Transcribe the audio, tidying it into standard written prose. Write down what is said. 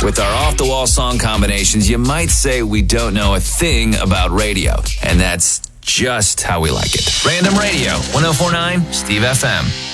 With our off-the-wall song combinations, you might say we don't know a thing about radio. And that's just how we like it. Random Radio, 104.9 Steve FM.